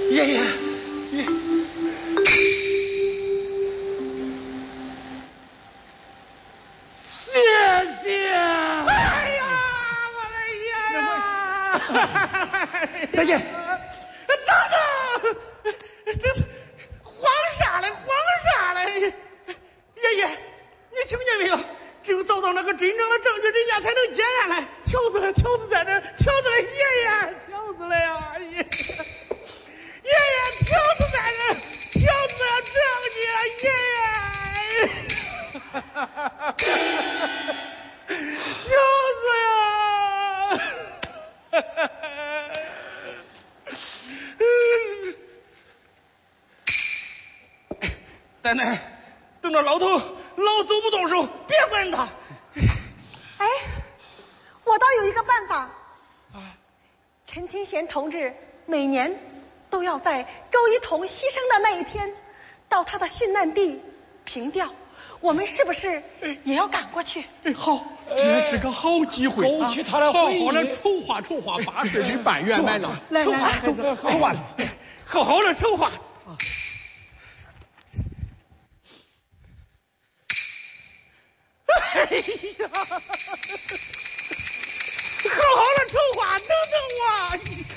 爷爷，谢谢。哎呀，我的爷呀！爷爷，等等，慌啥嘞？慌啥嘞？爷爷，你听见没有？只有找到那个真正的证据，人家才能检验来。条子在这儿，条子嘞，爷爷，条子嘞呀，爷爷，条子在这儿，条子要证据啊，爷爷，条子呀，奶奶，等着老走不动手，别管他。 哎，我倒有一个办法。陈清贤同志每年都要在周一彤牺牲的那一天，到他的殉难地凭吊。我们是不是也要赶过去？ 好，这是个好机会， 勾起他的好回忆， 好的筹划筹划，把事情办圆满了。 来， 筹划，好好的筹划。哎呀，好好的筹划，等等我。